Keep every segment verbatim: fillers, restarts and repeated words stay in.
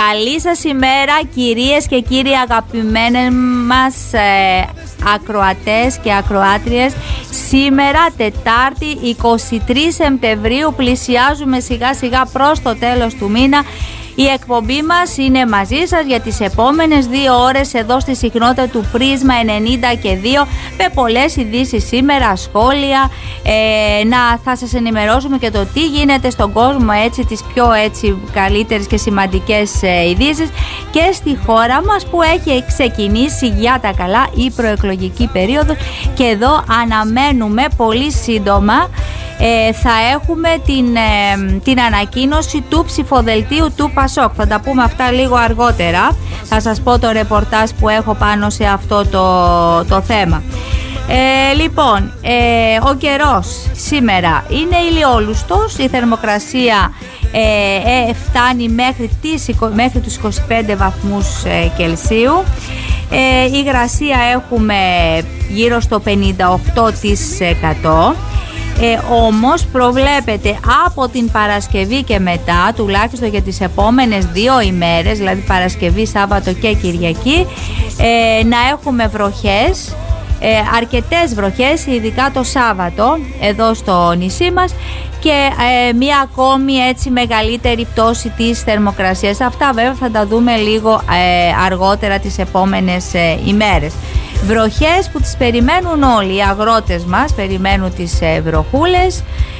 Καλή σας ημέρα, κυρίες και κύριοι αγαπημένες μας ε, ακροατές και ακροάτριες. Σήμερα Τετάρτη εικοστή τρίτη Σεπτεμβρίου, πλησιάζουμε σιγά σιγά προς το τέλος του μήνα. Η εκπομπή μας είναι μαζί σας για τις επόμενες δύο ώρες εδώ στη συχνότητα του Πρίσμα ενενήντα και δύο, με πολλές ειδήσεις σήμερα, σχόλια, ε, να θα σας ενημερώσουμε και το τι γίνεται στον κόσμο, έτσι, τις πιο έτσι καλύτερες και σημαντικές ε, ειδήσεις και στη χώρα μας που έχει ξεκινήσει για τα καλά η προεκλογική περίοδος, και εδώ αναμένουμε πολύ σύντομα Ε, θα έχουμε την, ε, την ανακοίνωση του ψηφοδελτίου του Πασόκ. Θα τα πούμε αυτά λίγο αργότερα. Θα σας πω το ρεπορτάζ που έχω πάνω σε αυτό το, το θέμα. Ε, λοιπόν, ε, ο καιρός σήμερα είναι ηλιόλουστος. Η θερμοκρασία ε, ε, φτάνει μέχρι, τις, μέχρι τους είκοσι πέντε βαθμούς ε, Κελσίου. Ε, η υγρασία έχουμε γύρω στο πενήντα οκτώ τοις εκατό. Ε, όμως προβλέπεται από την Παρασκευή και μετά, τουλάχιστον για τις επόμενες δύο ημέρες, δηλαδή Παρασκευή, Σάββατο και Κυριακή, ε, να έχουμε βροχές, ε, αρκετές βροχές, ειδικά το Σάββατο εδώ στο νησί μας, και ε, μία ακόμη έτσι μεγαλύτερη πτώση της θερμοκρασίας. Αυτά βέβαια θα τα δούμε λίγο ε, αργότερα τις επόμενες ε, ημέρες. Βροχές που τις περιμένουν όλοι οι αγρότες μας, περιμένουν τις ε, βροχούλες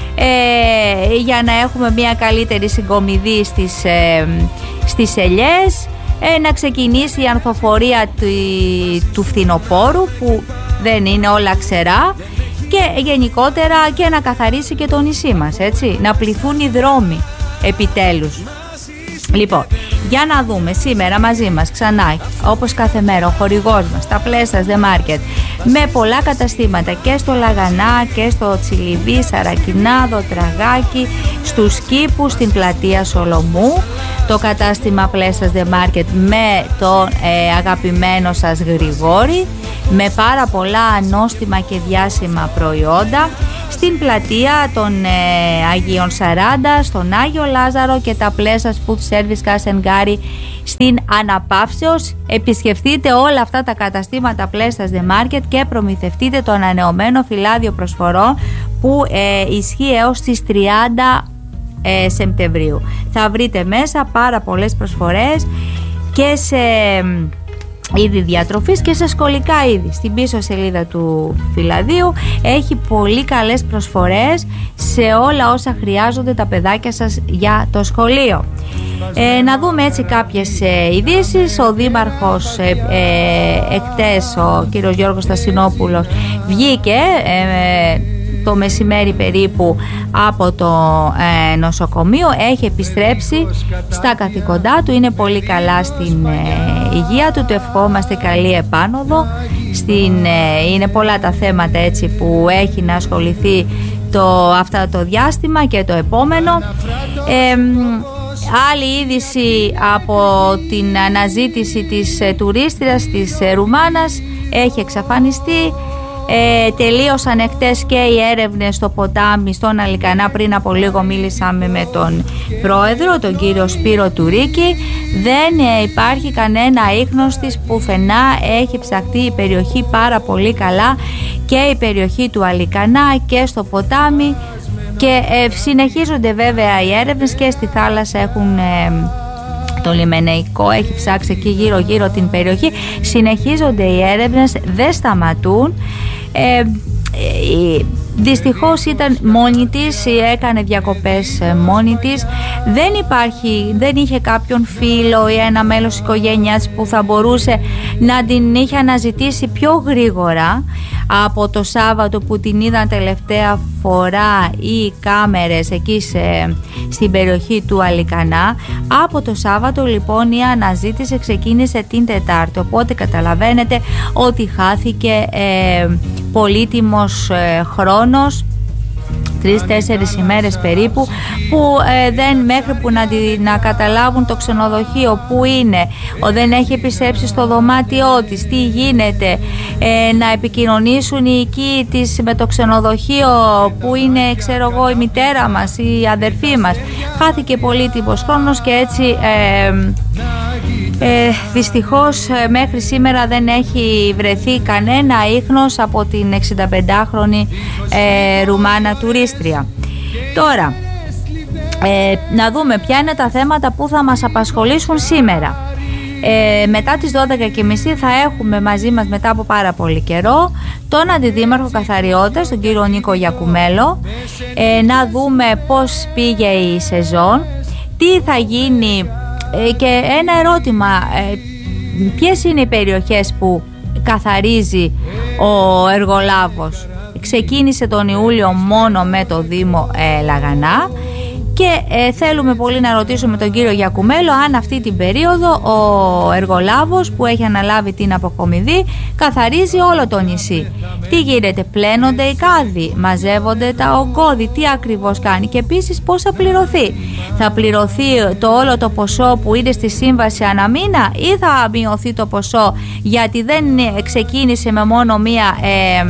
ε, για να έχουμε μια καλύτερη συγκομιδή στις, ε, στις ελιές, ε, να ξεκινήσει η ανθοφορία του, του φθινοπόρου που δεν είναι όλα ξερά, και γενικότερα και να καθαρίσει και το νησί μας, έτσι, να πληθούν οι δρόμοι επιτέλους. Λοιπόν, για να δούμε σήμερα μαζί μας ξανά, όπως κάθε μέρα, ο χορηγός μας, τα Πλέσας The Market, με πολλά καταστήματα και στο Λαγανά και στο Τσιλιβί, Σαρακινάδο, Τραγάκι, στους Κήπους, στην πλατεία Σολομού, το κατάστημα Πλέσας The Market με τον ε, αγαπημένο σας Γρηγόρη, με πάρα πολλά ανώστιμα και διάσημα προϊόντα, στην πλατεία των ε, Αγίων Σαράντα, στον Άγιο Λάζαρο και τα Πλέσας Food Service Κασενγκάρι στην Αναπαύσεως. Επισκεφτείτε όλα αυτά τα καταστήματα Πλέσας The Market και προμηθευτείτε το ανανεωμένο φυλάδιο προσφορών που ε, ισχύει έως τις τριάντα ε, Σεπτεμβρίου. Θα βρείτε μέσα πάρα πολλές προσφορές και σε είδη διατροφής και σε σχολικά είδη. Στην πίσω σελίδα του φυλαδίου έχει πολύ καλές προσφορές σε όλα όσα χρειάζονται τα παιδάκια σας για το σχολείο. Ε, να δούμε έτσι κάποιες ε, ειδήσεις. Ο Δήμαρχος ε, ε, εχτες, ο κύριος Γιώργος Στασινόπουλος, βγήκε ε, το μεσημέρι περίπου από το ε, νοσοκομείο, έχει επιστρέψει στα καθηκοντά του, είναι πολύ καλά στην ε, υγεία του, του ευχόμαστε καλή επάνωδο. Στην, ε, είναι πολλά τα θέματα έτσι που έχει να ασχοληθεί το, αυτά το διάστημα και το επόμενο. Ε, άλλη είδηση από την αναζήτηση της ε, τουρίστριας της ε, Ρουμάνας έχει εξαφανιστεί. Ε, τελείωσαν εχτες και οι έρευνες στο ποτάμι στον Αλικανά. Πριν από λίγο μίλησαμε με τον πρόεδρο, τον κύριο Σπύρο Τουρίκη. Δεν ε, υπάρχει κανένα ίχνος της πουθενά. Έχει ψαχτεί η περιοχή πάρα πολύ καλά, και η περιοχή του Αλικανά και στο ποτάμι, και ε, συνεχίζονται βέβαια οι έρευνες και στη θάλασσα. Έχουν ε, το λιμενεϊκό έχει ψάξει εκεί γύρω γύρω την περιοχή. Συνεχίζονται οι έρευνες, δεν σταματούν. ε, ε, Δυστυχώς ήταν μόνη της, έκανε διακοπές μόνη της. Δεν υπάρχει, δεν είχε κάποιον φίλο ή ένα μέλος οικογένειας που θα μπορούσε να την είχε αναζητήσει πιο γρήγορα από το Σάββατο που την είδαν τελευταία φορά οι κάμερες εκεί σε, στην περιοχή του Αλικανά. Από το Σάββατο λοιπόν η αναζήτηση ξεκίνησε την Τετάρτη, οπότε καταλαβαίνετε ότι χάθηκε ε, πολύτιμος ε, χρόνος. τρεις-τέσσερις ημέρες περίπου, που ε, δεν, μέχρι που να, να καταλάβουν το ξενοδοχείο που είναι, ο, δεν έχει επιστρέψει στο δωμάτιό της, τι γίνεται, ε, να επικοινωνήσουν οι οικοί της με το ξενοδοχείο που είναι, ξέρω εγώ, η μητέρα μας, η αδερφή μας. Χάθηκε πολύτιμος χρόνος και έτσι ε, ε, δυστυχώς μέχρι σήμερα δεν έχει βρεθεί κανένα ίχνος από την εξηνταπεντάχρονη ε, Ρουμάνα τουρίστρια. Τώρα, ε, να δούμε ποια είναι τα θέματα που θα μας απασχολήσουν σήμερα. Ε, μετά τις δώδεκα και μισή θα έχουμε μαζί μας, μετά από πάρα πολύ καιρό, τον Αντιδήμαρχο Καθαριότητας, τον κύριο Νίκο Γιακουμέλο, ε, να δούμε πώς πήγε η σεζόν, τι θα γίνει, ε, και ένα ερώτημα, ε, ποιες είναι οι περιοχές που καθαρίζει ο εργολάβος. Ξεκίνησε τον Ιούλιο μόνο με το Δήμο ε, Λαγανά. Και ε, θέλουμε πολύ να ρωτήσουμε τον κύριο Γιακουμέλο αν αυτή την περίοδο ο εργολάβος που έχει αναλάβει την Αποκομιδή καθαρίζει όλο το νησί. Τι γίνεται, πλένονται οι κάδοι, μαζεύονται τα ογκώδη, τι ακριβώς κάνει και επίσης πώς θα πληρωθεί. Θα πληρωθεί το όλο το ποσό που είναι στη σύμβαση ανά μήνα ή θα μειωθεί το ποσό γιατί δεν ξεκίνησε με μόνο μία... Ε,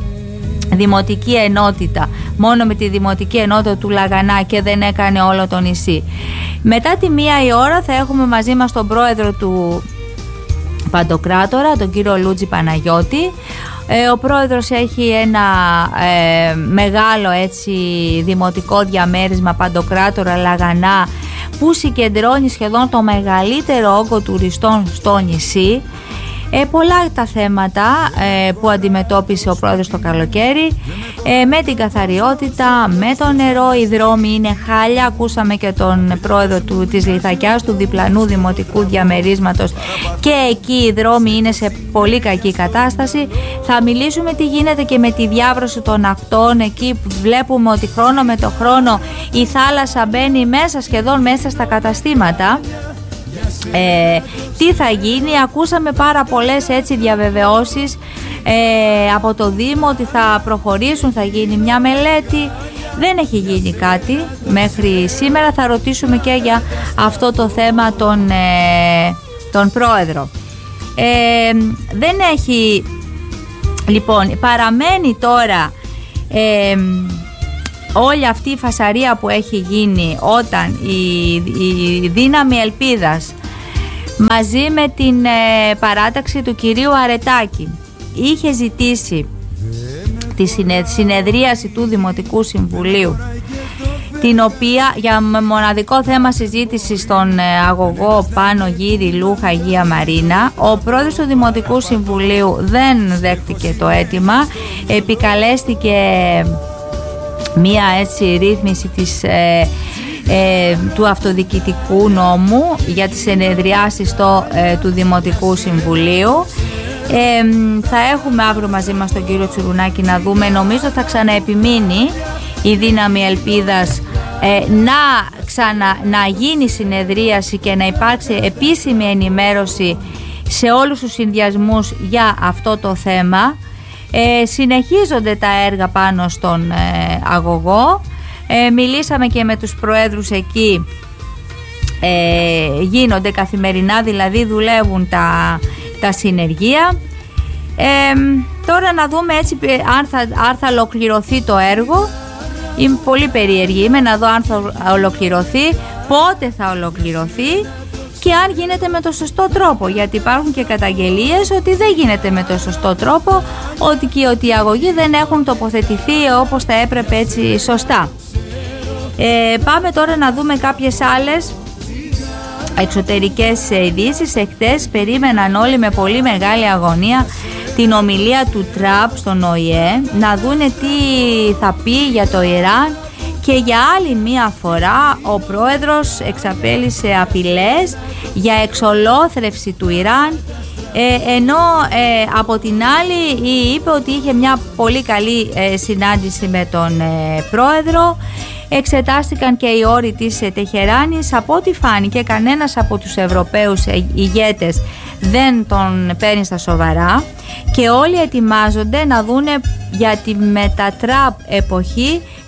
δημοτική ενότητα, μόνο με τη δημοτική ενότητα του Λαγανά και δεν έκανε όλο το νησί. Μετά τη μία η ώρα θα έχουμε μαζί μας τον πρόεδρο του Παντοκράτορα, τον κύριο Λούτζη Παναγιώτη. Ε, ο πρόεδρος έχει ένα ε, μεγάλο έτσι δημοτικό διαμέρισμα Παντοκράτορα Λαγανά που συγκεντρώνει σχεδόν το μεγαλύτερο όγκο τουριστών στο νησί. Ε, πολλά τα θέματα ε, που αντιμετώπισε ο πρόεδρος το καλοκαίρι, ε, με την καθαριότητα, με το νερό, οι δρόμοι είναι χάλια. Ακούσαμε και τον πρόεδρο του, της Λιθακιάς, του διπλανού δημοτικού διαμερίσματος, και εκεί οι δρόμοι είναι σε πολύ κακή κατάσταση. Θα μιλήσουμε τι γίνεται και με τη διάβρωση των ακτών, εκεί που βλέπουμε ότι χρόνο με το χρόνο η θάλασσα μπαίνει μέσα, σχεδόν μέσα στα καταστήματα. Ε, τι θα γίνει, ακούσαμε πάρα πολλές έτσι διαβεβαιώσεις ε, από το Δήμο ότι θα προχωρήσουν, θα γίνει μια μελέτη. Δεν έχει γίνει κάτι μέχρι σήμερα. Θα ρωτήσουμε και για αυτό το θέμα τον, ε, τον πρόεδρο. Ε, δεν έχει, λοιπόν, παραμένει τώρα ε, όλη αυτή η φασαρία που έχει γίνει όταν η, η Δύναμη Ελπίδας μαζί με την ε, παράταξη του κυρίου Αρετάκη είχε ζητήσει τη συνεδρίαση του Δημοτικού Συμβουλίου, την οποία για μοναδικό θέμα συζήτηση στον ε, αγωγό Πάνο Γύρι Λούχα Αγία Μαρίνα. Ο πρόεδρος του Δημοτικού Συμβουλίου δεν δέχτηκε το αίτημα, επικαλέστηκε μία έτσι ρύθμιση της ε, Ε, του αυτοδιοικητικού νόμου για τις συνεδριάσεις στο, ε, του Δημοτικού Συμβουλίου. Ε, θα έχουμε αύριο μαζί μας τον κύριο Τσουρουνάκη να δούμε, νομίζω θα ξαναεπιμείνει η Δύναμη Ελπίδας ε, να, ξανα, να γίνει συνεδρίαση και να υπάρξει επίσημη ενημέρωση σε όλους τους συνδυασμούς για αυτό το θέμα. Ε, συνεχίζονται τα έργα πάνω στον ε, αγωγό. Ε, μιλήσαμε και με τους προέδρους εκεί, ε, γίνονται καθημερινά, δηλαδή δουλεύουν τα, τα συνεργεία. Ε, τώρα να δούμε έτσι αν θα, αν θα ολοκληρωθεί το έργο. Είμαι πολύ περίεργη, είμαι να δω αν θα ολοκληρωθεί, πότε θα ολοκληρωθεί και αν γίνεται με το σωστό τρόπο, γιατί υπάρχουν και καταγγελίες ότι δεν γίνεται με το σωστό τρόπο, ότι και ότι οι αγωγοί δεν έχουν τοποθετηθεί όπως θα έπρεπε έτσι σωστά. Ε, πάμε τώρα να δούμε κάποιες άλλες εξωτερικές ειδήσεις. Εχθές περίμεναν όλοι με πολύ μεγάλη αγωνία την ομιλία του Τραμπ στον Ο Η Ε, να δούνε τι θα πει για το Ιράν, και για άλλη μία φορά ο πρόεδρος εξαπέλυσε απειλές για εξολόθρευση του Ιράν, ε, ενώ ε, από την άλλη είπε ότι είχε μια πολύ καλή ε, συνάντηση με τον ε, πρόεδρο. Εξετάστηκαν και οι όροι της Τεχεράνης. Από ό,τι φάνηκε, κανένας από τους Ευρωπαίους ηγέτες δεν τον παίρνει στα σοβαρά και όλοι ετοιμάζονται να δούνε για τη μετατραπ εποχή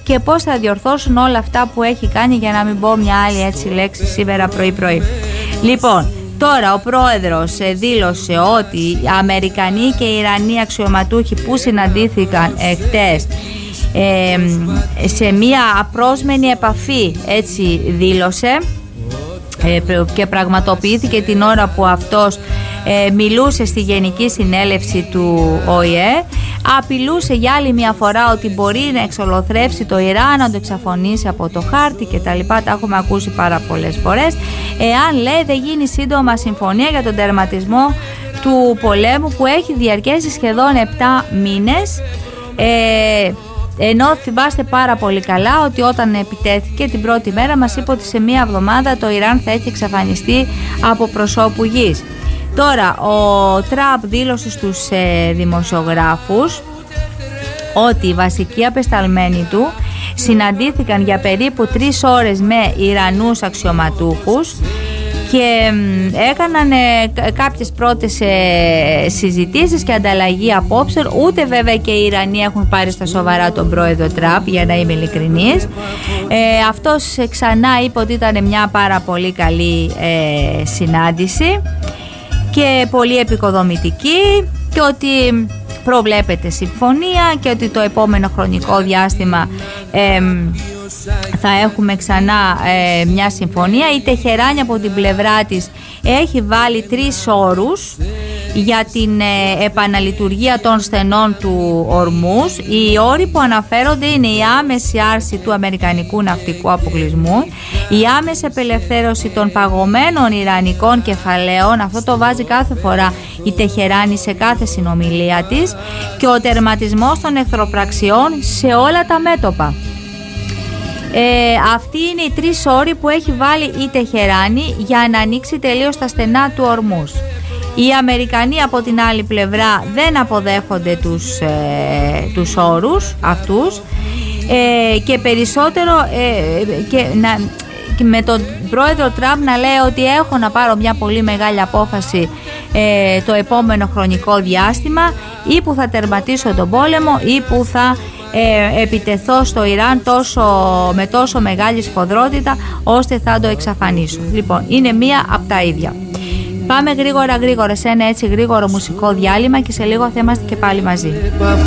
και πώς θα διορθώσουν όλα αυτά που έχει κάνει, για να μην πω μια άλλη έτσι λέξη σήμερα πρωί πρωί. Λοιπόν, τώρα ο πρόεδρος δήλωσε ότι οι Αμερικανοί και οι Ιρανοί αξιωματούχοι που συναντήθηκαν εχθές ε, σε μια απρόσμενη επαφή, έτσι δήλωσε, ε, και πραγματοποιήθηκε την ώρα που αυτός ε, μιλούσε στη Γενική Συνέλευση του Ο Ε Ε, απειλούσε για άλλη μια φορά ότι μπορεί να εξολοθρεύσει το Ιράν, να το εξαφωνίσει από το χάρτη και τα λοιπά. Τα έχουμε ακούσει πάρα πολλές φορές. Εάν, λέει, δεν γίνει σύντομα συμφωνία για τον τερματισμό του πολέμου που έχει διαρκέσει σχεδόν επτά μήνες, ε, ενώ θυμάστε πάρα πολύ καλά ότι όταν επιτέθηκε την πρώτη μέρα μας είπε ότι σε μία εβδομάδα το Ιράν θα έχει εξαφανιστεί από προσώπου γης. Τώρα ο Τραμπ δήλωσε στους ε, δημοσιογράφους ότι οι βασικοί απεσταλμένοι του συναντήθηκαν για περίπου τρεις ώρες με Ιρανούς αξιωματούχους και έκαναν ε, κάποιες πρώτες ε, συζητήσεις και ανταλλαγή απόψεων. Ούτε βέβαια και οι Ιρανοί έχουν πάρει στα σοβαρά τον πρόεδρο Τραμπ, για να είμαι ειλικρινής. Ε, αυτός ξανά είπε ότι ήταν μια πάρα πολύ καλή ε, συνάντηση και πολύ επικοδομητική και ότι προβλέπεται συμφωνία και ότι το επόμενο χρονικό διάστημα ε, θα έχουμε ξανά ε, μια συμφωνία. Η Τεχεράνη από την πλευρά της έχει βάλει τρεις όρους για την ε, επαναλειτουργία των στενών του Ορμούς. Οι όροι που αναφέρονται είναι η άμεση άρση του αμερικανικού ναυτικού αποκλεισμού, η άμεση απελευθέρωση των παγωμένων ιρανικών κεφαλαίων, αυτό το βάζει κάθε φορά η Τεχεράνη σε κάθε συνομιλία της, και ο τερματισμός των εχθροπραξιών σε όλα τα μέτωπα. Ε, αυτοί είναι οι τρεις όροι που έχει βάλει η Τεχεράνη για να ανοίξει τελείως τα στενά του Ορμούς. Οι Αμερικανοί από την άλλη πλευρά δεν αποδέχονται τους, ε, τους όρους αυτούς ε, και περισσότερο ε, και, να, και με τον πρόεδρο Τραμπ να λέει ότι έχω να πάρω μια πολύ μεγάλη απόφαση ε, το επόμενο χρονικό διάστημα, ή που θα τερματίσω τον πόλεμο ή που θα ε, επιτεθώ στο Ιράν τόσο, με τόσο μεγάλη σφοδρότητα ώστε θα το εξαφανίσω. Λοιπόν, είναι μία από τα ίδια. Πάμε γρήγορα γρήγορα σε ένα έτσι γρήγορο μουσικό διάλειμμα και σε λίγο θα είμαστε και πάλι μαζί.